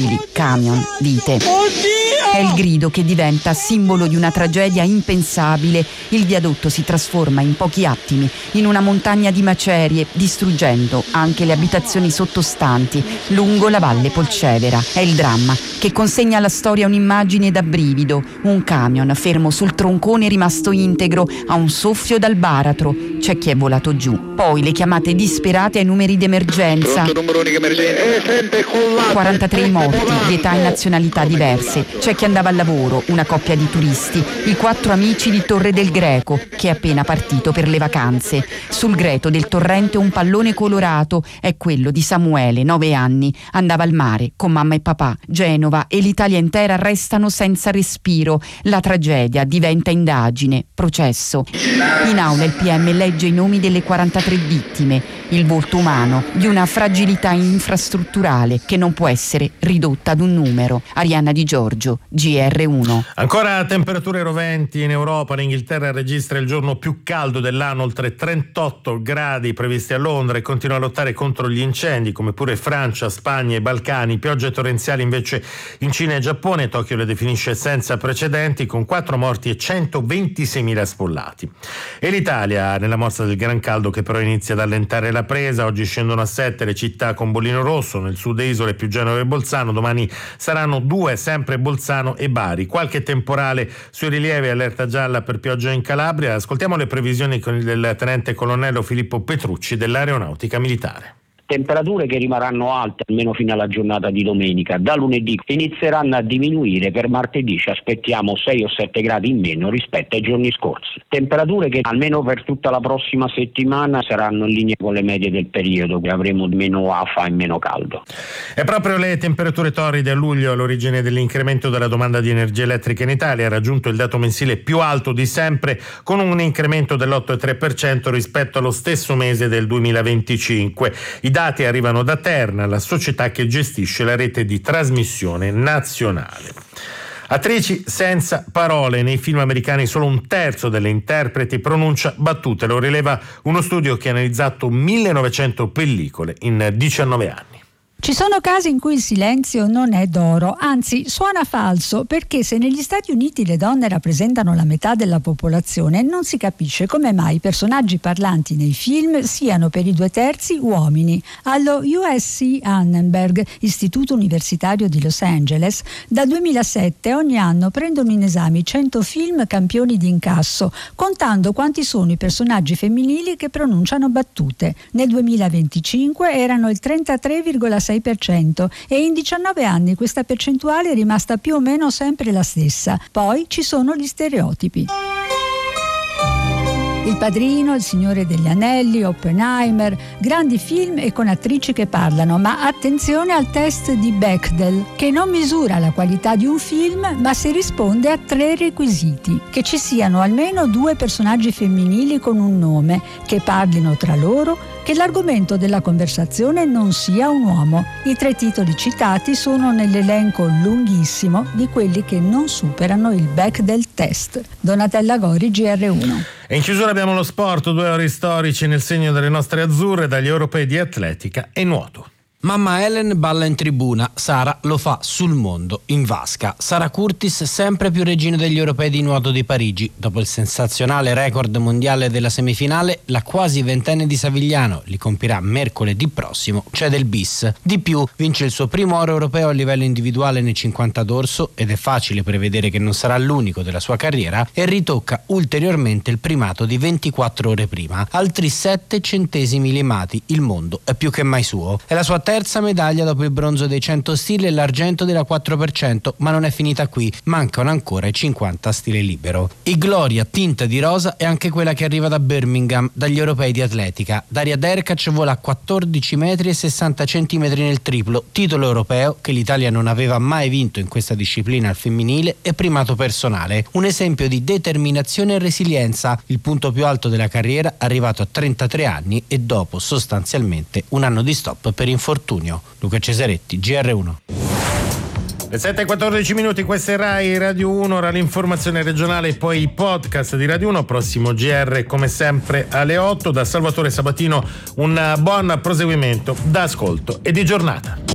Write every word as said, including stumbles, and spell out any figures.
missili, camion, vite. È il grido che diventa simbolo di una tragedia impensabile. Il viadotto si trasforma in pochi attimi in una montagna di macerie, distruggendo anche le abitazioni sottostanti lungo la valle Polcevera. È il dramma che consegna alla storia un'immagine da brivido, un camion fermo sul troncone rimasto integro a un soffio dal baratro. C'è chi è volato giù. Poi le chiamate disperate ai numeri d'emergenza. quarantatré i morti di età e nazionalità diverse. C'è chi andava al lavoro, una coppia di turisti, i quattro amici di Torre del Greco, che è appena partito per le vacanze. Sul greto del torrente un pallone colorato, è quello di Samuele, nove anni. Andava al mare con mamma e papà. Genova e l'Italia intera restano senza respiro. La tragedia diventa indagine, processo. In aula il P M legge i nomi delle quarantatré vittime, il volto umano di una fragilità infrastrutturale che non può essere ridotta ad un numero. Arianna Di Giorgio, G R uno. Ancora temperature roventi in Europa. L'Inghilterra registra il giorno più caldo dell'anno, oltre trentotto gradi previsti a Londra, e continua a lottare contro gli incendi, come pure Francia, Spagna e Balcani. Piogge torrenziali invece in Cina e Giappone. Tokyo le definisce senza precedenti, con quattro morti e centoventiseimila sfollati. E l'Italia nella morsa del gran caldo, che però inizia ad allentare la presa. Oggi scendono a sette le città con bollino rosso, nel sud isole più Genova e Bolzano. Domani saranno due, sempre Bolzano e Bari. Qualche temporale sui rilievi, allerta gialla per pioggia in Calabria. Ascoltiamo le previsioni del tenente colonnello Filippo Petrucci dell'Aeronautica Militare. Temperature che rimarranno alte almeno fino alla giornata di domenica. Da lunedì inizieranno a diminuire, per martedì ci aspettiamo sei o sette gradi in meno rispetto ai giorni scorsi. Temperature che almeno per tutta la prossima settimana saranno in linea con le medie del periodo, che avremo meno afa e meno caldo. E proprio le temperature torride a luglio all'origine dell'incremento della domanda di energia elettrica in Italia. Ha raggiunto il dato mensile più alto di sempre, con un incremento dell'otto virgola tre per cento rispetto allo stesso mese del duemilaventicinque. I dati arrivano da Terna, la società che gestisce la rete di trasmissione nazionale. Attrici senza parole. Nei film americani solo un terzo delle interpreti pronuncia battute. Lo rileva uno studio che ha analizzato millenovecento pellicole in diciannove anni. Ci sono casi in cui il silenzio non è d'oro, anzi suona falso, perché se negli Stati Uniti le donne rappresentano la metà della popolazione, non si capisce come mai i personaggi parlanti nei film siano per i due terzi uomini. Allo U S C Annenberg, Istituto Universitario di Los Angeles, dal duemilasette ogni anno prendono in esame i cento film campioni di incasso, contando quanti sono i personaggi femminili che pronunciano battute. Nel duemilaventicinque erano il trentatré virgola sei per cento e in diciannove anni questa percentuale è rimasta più o meno sempre la stessa. Poi ci sono gli stereotipi. Il Padrino, Il Signore degli Anelli, Oppenheimer, grandi film e con attrici che parlano, ma attenzione al test di Bechdel, che non misura la qualità di un film, ma si risponde a tre requisiti: che ci siano almeno due personaggi femminili con un nome, che parlino tra loro, che l'argomento della conversazione non sia un uomo. I tre titoli citati sono nell'elenco lunghissimo di quelli che non superano il Bechdel test. Donatella Gori, G R uno. E in chiusura abbiamo lo sport, due ori storici nel segno delle nostre azzurre dagli europei di atletica e nuoto. Mamma Helen balla in tribuna, Sara lo fa sul mondo, in vasca. Sara Curtis sempre più regina degli europei di nuoto di Parigi. Dopo il sensazionale record mondiale della semifinale, la quasi ventenne di Savigliano, li compirà mercoledì prossimo, cede il bis. Di più, vince il suo primo oro europeo a livello individuale nei cinquanta dorso, ed è facile prevedere che non sarà l'unico della sua carriera, e ritocca ulteriormente il primato di ventiquattro ore prima. Altri sette centesimi limati, il mondo è più che mai suo. È la sua terza medaglia dopo il bronzo dei cento stile e l'argento della quattro per cento, ma non è finita qui, mancano ancora i cinquanta stile libero. I Gloria tinta di rosa è anche quella che arriva da Birmingham, dagli europei di atletica. Daria Derkac vola a quattordici metri e sessanta centimetri nel triplo, titolo europeo che l'Italia non aveva mai vinto in questa disciplina al femminile e primato personale. Un esempio di determinazione e resilienza, il punto più alto della carriera arrivato a trentatré anni e dopo sostanzialmente un anno di stop per infortunio. Luca Cesaretti, G R uno. Le sette e quattordici minuti, questa è Rai Radio uno, ora l'informazione regionale e poi i podcast di Radio uno, prossimo G R come sempre alle otto. Da Salvatore Sabatino un buon proseguimento d'ascolto e di giornata.